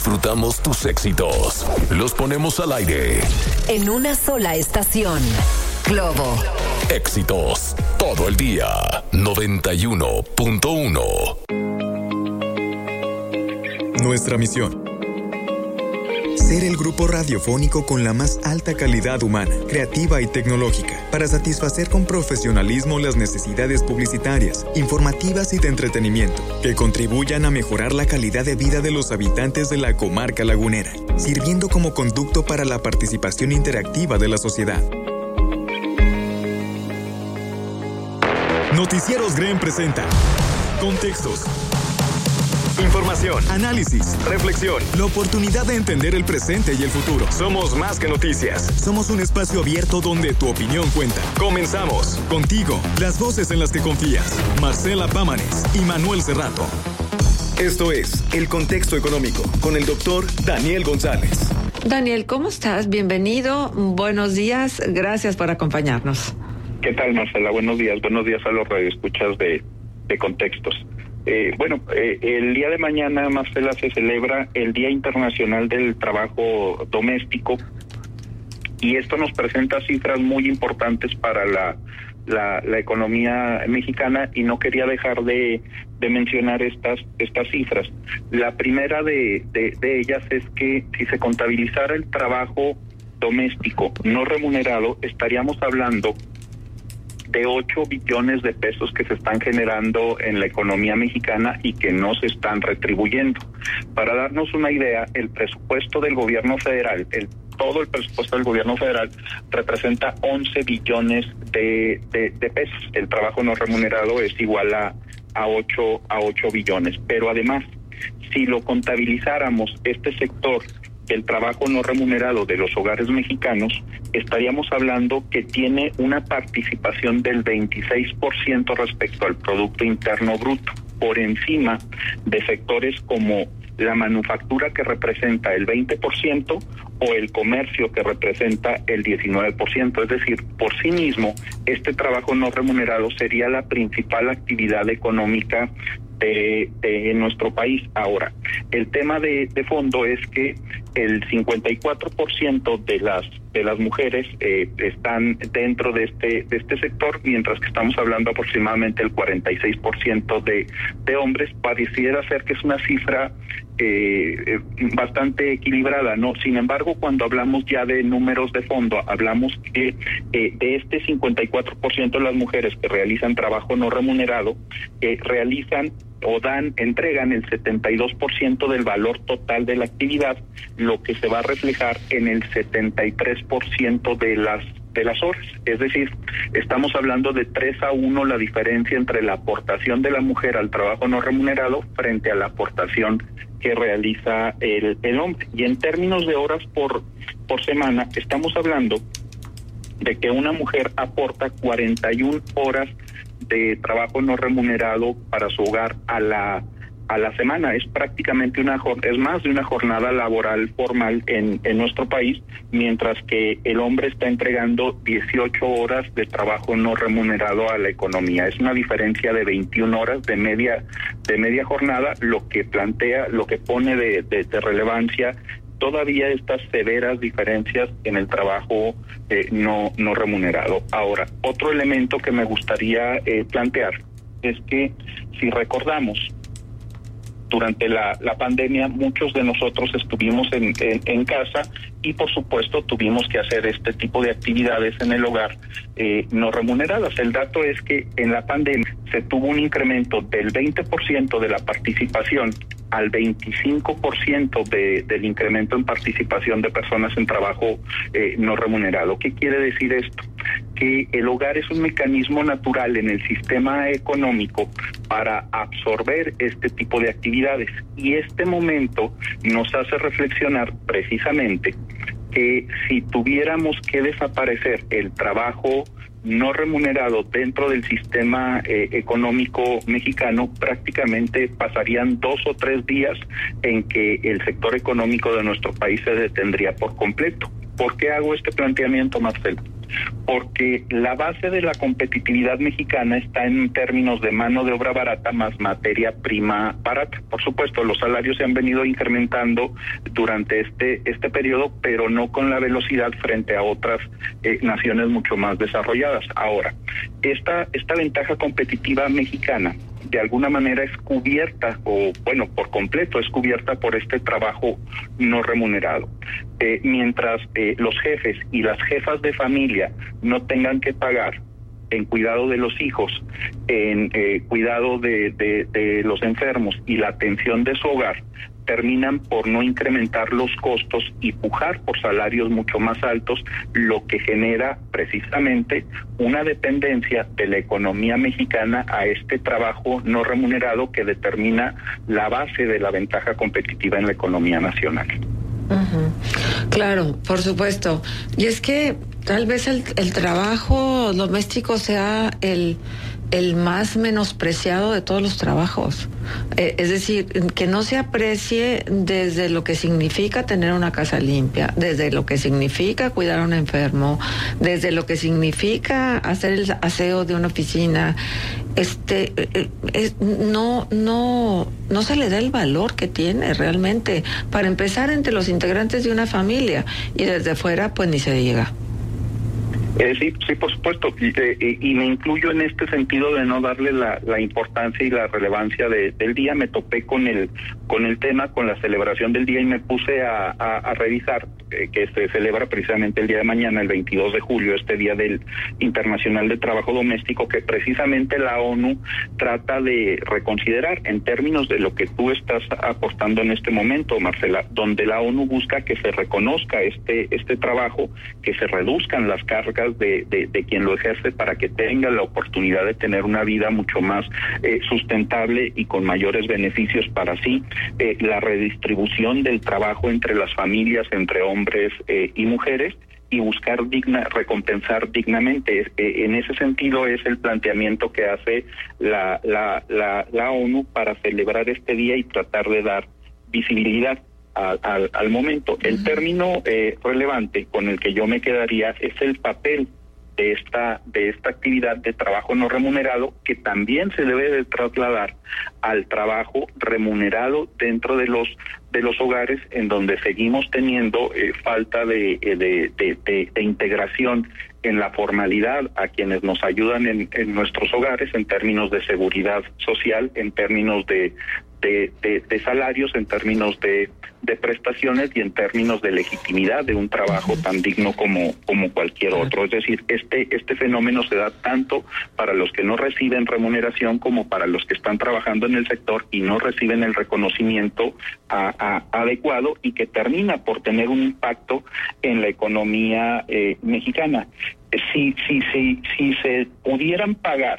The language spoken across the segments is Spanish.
disfrutamos tus éxitos. Los ponemos al aire. En una sola estación. Globo. Éxitos todo el día. 91.1. Nuestra misión: ser el grupo radiofónico con la más alta calidad humana, creativa y tecnológica, para satisfacer con profesionalismo las necesidades publicitarias, informativas y de entretenimiento, que contribuyan a mejorar la calidad de vida de los habitantes de la comarca lagunera, sirviendo como conducto para la participación interactiva de la sociedad. Noticieros GREN presenta Contextos. Información, análisis, reflexión, la oportunidad de entender el presente y el futuro. Somos más que noticias. Somos un espacio abierto donde tu opinión cuenta. Comenzamos. Contigo, las voces en las que confías. Marcela Pámanes y Manuel Cerrato. Esto es El Contexto Económico con el doctor Daniel González. Daniel, ¿cómo estás? Bienvenido. Buenos días. Gracias por acompañarnos. ¿Qué tal, Marcela? Buenos días a los radioescuchas de Contextos. El día de mañana, Marcela, se celebra el Día Internacional del Trabajo Doméstico y esto nos presenta cifras muy importantes para la economía mexicana y no quería dejar de mencionar estas cifras. La primera de ellas es que si se contabilizara el trabajo doméstico no remunerado, estaríamos hablando de 8 billones de pesos que se están generando en la economía mexicana y que no se están retribuyendo. Para darnos una idea, el presupuesto del gobierno federal, todo el presupuesto del gobierno federal representa 11 billones de pesos. El trabajo no remunerado es igual a 8 billones. Pero además, si lo contabilizáramos este sector del trabajo no remunerado de los hogares mexicanos, estaríamos hablando que tiene una participación del 26% respecto al Producto Interno Bruto, por encima de sectores como la manufactura, que representa el 20%, o el comercio, que representa el 19%. Es decir, por sí mismo, este trabajo no remunerado sería la principal actividad económica de nuestro país. Ahora, el tema de fondo es que el 54% de las mujeres están dentro de este sector, mientras que estamos hablando aproximadamente el 46% de hombres. Pareciera ser que es una cifra bastante equilibrada, ¿no? Sin embargo, cuando hablamos ya de números de fondo, hablamos que de este 54% de las mujeres que realizan trabajo no remunerado, realizan o entregan el 72% del valor total de la actividad, lo que se va a reflejar en el 73% de las horas. Es decir, estamos hablando de 3-1 la diferencia entre la aportación de la mujer al trabajo no remunerado frente a la aportación que realiza el hombre. Y en términos de horas por semana, estamos hablando de que una mujer aporta 41 horas de trabajo no remunerado para su hogar a la semana. Es prácticamente es más de una jornada laboral formal en nuestro país, mientras que el hombre está entregando 18 horas de trabajo no remunerado a la economía. Es una diferencia de 21 horas de media jornada, lo que pone de relevancia todavía estas severas diferencias en el trabajo no remunerado. Ahora, otro elemento que me gustaría plantear es que, si recordamos, durante la pandemia muchos de nosotros estuvimos en casa y por supuesto tuvimos que hacer este tipo de actividades en el hogar no remuneradas. El dato es que en la pandemia se tuvo un incremento del 20% de la participación al 25% del incremento en participación de personas en trabajo no remunerado. ¿Qué quiere decir esto? Que el hogar es un mecanismo natural en el sistema económico para absorber este tipo de actividades, y este momento nos hace reflexionar precisamente que si tuviéramos que desaparecer el trabajo no remunerado dentro del sistema económico mexicano, prácticamente pasarían 2 o 3 días en que el sector económico de nuestro país se detendría por completo. ¿Por qué hago este planteamiento, Marcelo? Porque la base de la competitividad mexicana está en términos de mano de obra barata más materia prima barata. Por supuesto, los salarios se han venido incrementando durante este periodo, pero no con la velocidad frente a otras naciones mucho más desarrolladas. Ahora, esta ventaja competitiva mexicana de alguna manera es cubierta, o bueno, por completo es cubierta por este trabajo no remunerado. Mientras los jefes y las jefas de familia no tengan que pagar en cuidado de los hijos, en cuidado de los enfermos y la atención de su hogar, terminan por no incrementar los costos y pujar por salarios mucho más altos, lo que genera precisamente una dependencia de la economía mexicana a este trabajo no remunerado que determina la base de la ventaja competitiva en la economía nacional. Uh-huh. Claro, por supuesto. Y es que tal vez el trabajo doméstico sea el más menospreciado de todos los trabajos. Es decir, que no se aprecie desde lo que significa tener una casa limpia, desde lo que significa cuidar a un enfermo, desde lo que significa hacer el aseo de una oficina. No se le da el valor que tiene realmente, para empezar, entre los integrantes de una familia, y desde fuera pues ni se diga. Sí, por supuesto, y me incluyo en este sentido de no darle la importancia y la relevancia del día. Me topé con el tema, con la celebración del día, y me puse a revisar que se celebra precisamente el día de mañana, el 22 de julio, este Día del Internacional de Trabajo Doméstico, que precisamente la ONU trata de reconsiderar en términos de lo que tú estás aportando en este momento, Marcela, donde la ONU busca que se reconozca este trabajo, que se reduzcan las cargas de quien lo ejerce para que tenga la oportunidad de tener una vida mucho más sustentable y con mayores beneficios para sí, la redistribución del trabajo entre las familias, entre hombres y mujeres, y buscar recompensar dignamente. En ese sentido es el planteamiento que hace la ONU para celebrar este día y tratar de dar visibilidad al momento. El término relevante con el que yo me quedaría es el papel de esta actividad de trabajo no remunerado, que también se debe de trasladar al trabajo remunerado dentro de los hogares, en donde seguimos teniendo falta de integración en la formalidad a quienes nos ayudan en nuestros hogares, en términos de seguridad social, en términos de salarios, en términos de prestaciones y en términos de legitimidad de un trabajo tan digno como cualquier otro. Es decir, este fenómeno se da tanto para los que no reciben remuneración como para los que están trabajando en el sector y no reciben el reconocimiento adecuado, y que termina por tener un impacto en la economía mexicana. Si se pudieran pagar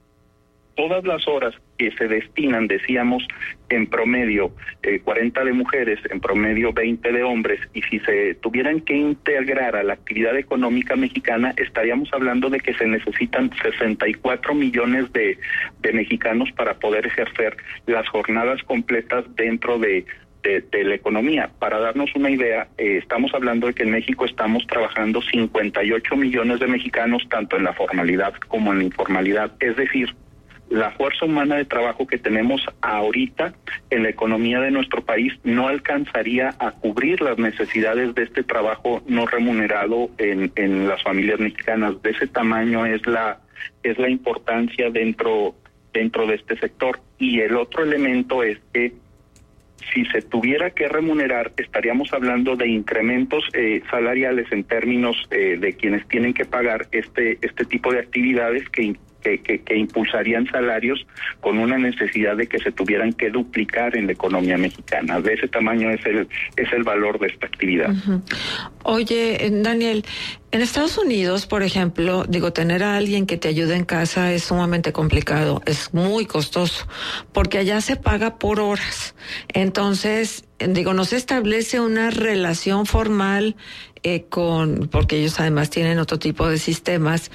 todas las horas que se destinan, decíamos, en promedio 40 de mujeres, en promedio 20 de hombres, y si se tuvieran que integrar a la actividad económica mexicana, estaríamos hablando de que se necesitan 64 millones de mexicanos para poder ejercer las jornadas completas dentro de la economía. Para darnos una idea, estamos hablando de que en México estamos trabajando 58 millones de mexicanos, tanto en la formalidad como en la informalidad. Es decir, la fuerza humana de trabajo que tenemos ahorita en la economía de nuestro país no alcanzaría a cubrir las necesidades de este trabajo no remunerado en las familias mexicanas. De ese tamaño es la importancia dentro de este sector. Y el otro elemento es que si se tuviera que remunerar, estaríamos hablando de incrementos salariales en términos de quienes tienen que pagar este tipo de actividades que impulsarían salarios con una necesidad de que se tuvieran que duplicar en la economía mexicana. De ese tamaño es el valor de esta actividad. Uh-huh. Oye, Daniel, en Estados Unidos, por ejemplo, tener a alguien que te ayude en casa es sumamente complicado, es muy costoso, porque allá se paga por horas. Entonces, no se establece una relación formal porque ellos además tienen otro tipo de sistemas,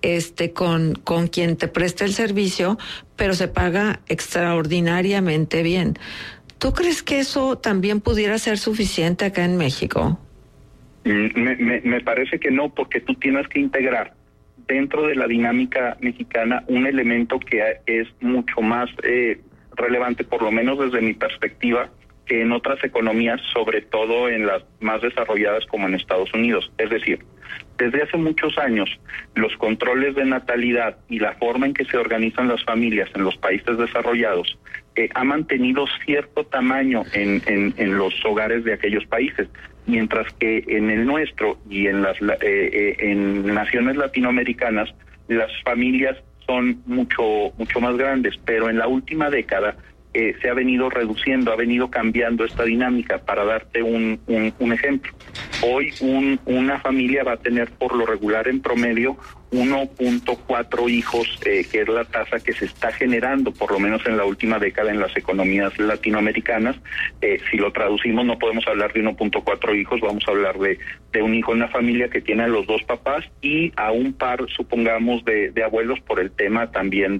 con quien te presta el servicio, pero se paga extraordinariamente bien. ¿Tú crees que eso también pudiera ser suficiente acá en México? Me parece que no, porque tú tienes que integrar dentro de la dinámica mexicana un elemento que es mucho más relevante, por lo menos desde mi perspectiva, que en otras economías, sobre todo en las más desarrolladas como en Estados Unidos. Es decir, desde hace muchos años, los controles de natalidad y la forma en que se organizan las familias en los países desarrollados ha mantenido cierto tamaño en los hogares de aquellos países, mientras que en el nuestro y en en naciones latinoamericanas las familias son mucho más grandes, pero en la última década se ha venido reduciendo, ha venido cambiando esta dinámica. Para darte un ejemplo, hoy una familia va a tener por lo regular en promedio 1.4 hijos, que es la tasa que se está generando, por lo menos en la última década, en las economías latinoamericanas. Si lo traducimos, no podemos hablar de 1.4 hijos, vamos a hablar de un hijo en una familia que tiene a los dos papás y a un par, supongamos, de abuelos, por el tema también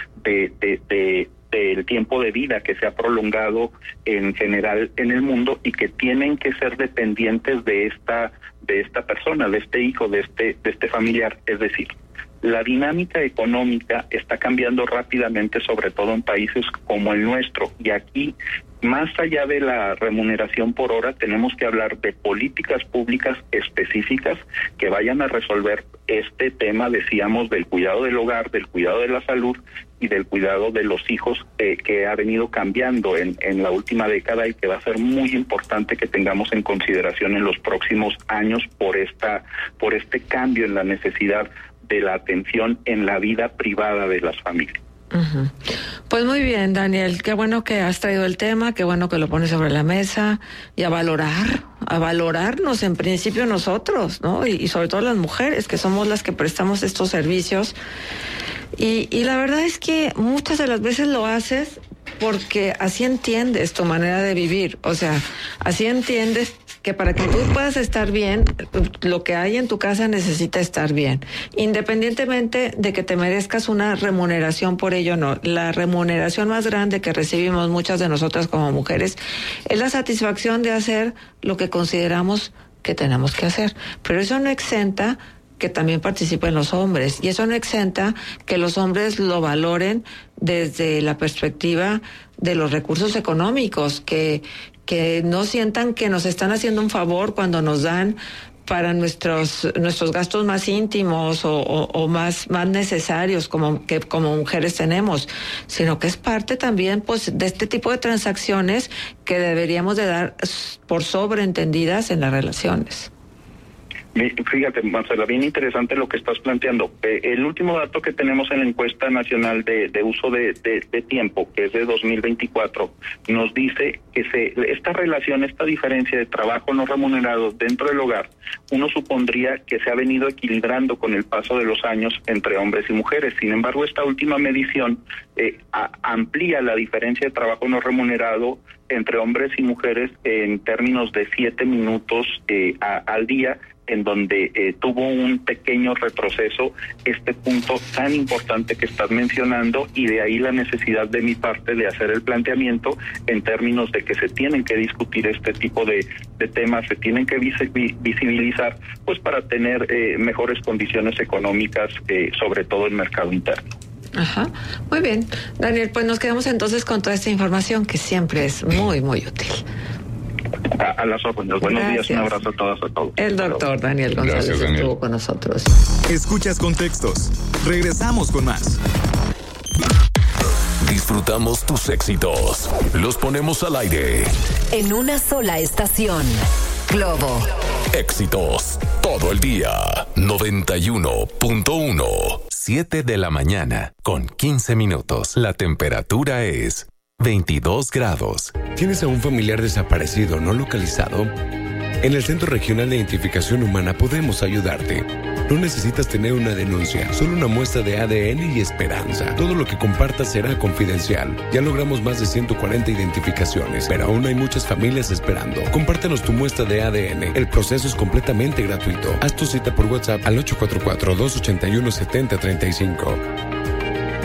del tiempo de vida que se ha prolongado en general en el mundo y que tienen que ser dependientes de esta persona, de este hijo, de este familiar. Es decir, la dinámica económica está cambiando rápidamente, sobre todo en países como el nuestro, y aquí, más allá de la remuneración por hora, tenemos que hablar de políticas públicas específicas que vayan a resolver este tema, decíamos, del cuidado del hogar, del cuidado de la salud y del cuidado de los hijos, que ha venido cambiando en la última década y que va a ser muy importante que tengamos en consideración en los próximos años por este cambio en la necesidad de la atención en la vida privada de las familias. Uh-huh. Pues muy bien, Daniel, qué bueno que has traído el tema, qué bueno que lo pones sobre la mesa, y a valorarnos en principio nosotros, ¿no? Y sobre todo las mujeres, que somos las que prestamos estos servicios. Y la verdad es que muchas de las veces lo haces porque así entiendes tu manera de vivir, o sea, así entiendes que para que tú puedas estar bien, lo que hay en tu casa necesita estar bien, independientemente de que te merezcas una remuneración por ello o no. La remuneración más grande que recibimos muchas de nosotras como mujeres es la satisfacción de hacer lo que consideramos que tenemos que hacer, pero eso no exenta que también participen los hombres, y eso no exenta que los hombres lo valoren desde la perspectiva de los recursos económicos, que no sientan que nos están haciendo un favor cuando nos dan para nuestros gastos más íntimos o más necesarios como mujeres tenemos, sino que es parte también, pues, de este tipo de transacciones que deberíamos de dar por sobreentendidas en las relaciones. Fíjate, Marcela, bien interesante lo que estás planteando. El último dato que tenemos en la encuesta nacional de uso de tiempo, que es de 2024, nos dice que esta relación, esta diferencia de trabajo no remunerado dentro del hogar, uno supondría que se ha venido equilibrando con el paso de los años entre hombres y mujeres. Sin embargo, esta última medición amplía la diferencia de trabajo no remunerado entre hombres y mujeres en términos de 7 minutos al día, en donde tuvo un pequeño retroceso este punto tan importante que estás mencionando, y de ahí la necesidad de mi parte de hacer el planteamiento en términos de que se tienen que discutir este tipo de temas, se tienen que visibilizar, pues para tener mejores condiciones económicas, sobre todo en el mercado interno. Ajá, muy bien, Daniel, pues nos quedamos entonces con toda esta información que siempre es muy, muy útil. A las órdenes. Buenos días, un abrazo a todas, a todos. El doctor Daniel González estuvo con nosotros. Escuchas Contextos. Regresamos con más. Disfrutamos tus éxitos. Los ponemos al aire. En una sola estación. Globo. Éxitos. Todo el día. 91.1. 7 de la mañana, con 15 minutos. La temperatura es 22 grados. ¿Tienes a un familiar desaparecido no localizado? En el Centro Regional de Identificación Humana podemos ayudarte. No necesitas tener una denuncia, solo una muestra de ADN y esperanza. Todo lo que compartas será confidencial. Ya logramos más de 140 identificaciones, pero aún hay muchas familias esperando. Compártenos tu muestra de ADN. El proceso es completamente gratuito. Haz tu cita por WhatsApp al 844-281-7035.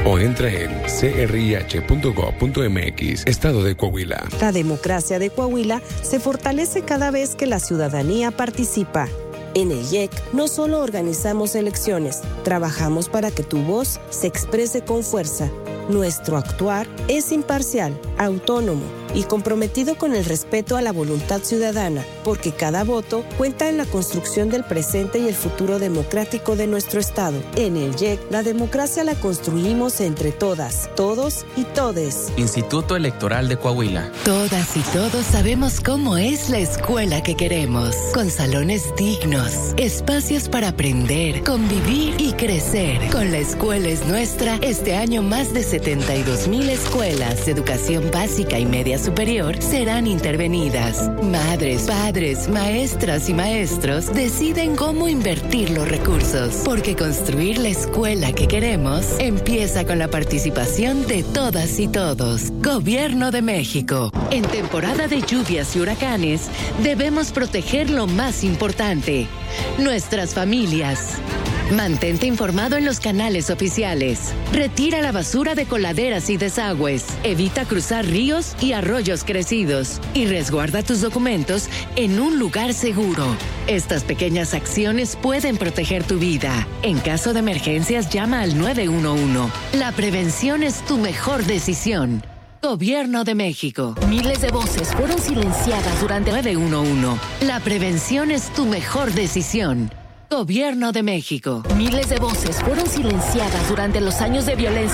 o entra en crih.gov.mx, Estado de Coahuila. La democracia de Coahuila se fortalece cada vez que la ciudadanía participa. En el IEC no solo organizamos elecciones, trabajamos para que tu voz se exprese con fuerza. Nuestro actuar es imparcial, autónomo y comprometido con el respeto a la voluntad ciudadana, porque cada voto cuenta en la construcción del presente y el futuro democrático de nuestro Estado. En el IEC, la democracia la construimos entre todas, todos y todes. Instituto Electoral de Coahuila. Todas y todos sabemos cómo es la escuela que queremos, con salones dignos, espacios para aprender, convivir y crecer. Con La Escuela es Nuestra, este año más de 72,000 escuelas de educación básica y media superior serán intervenidas. Madres, padres, maestras y maestros deciden cómo invertir los recursos, porque construir la escuela que queremos empieza con la participación de todas y todos. Gobierno de México. En temporada de lluvias y huracanes, debemos proteger lo más importante: nuestras familias. Mantente informado en los canales oficiales. Retira la basura de coladeras y desagües. Evita cruzar ríos y arroyos crecidos. Y resguarda tus documentos en un lugar seguro. Estas pequeñas acciones pueden proteger tu vida. En caso de emergencias, llama al 911. La prevención es tu mejor decisión. Gobierno de México. Miles de voces fueron silenciadas durante 911. La prevención es tu mejor decisión. Gobierno de México. Miles de voces fueron silenciadas durante los años de violencia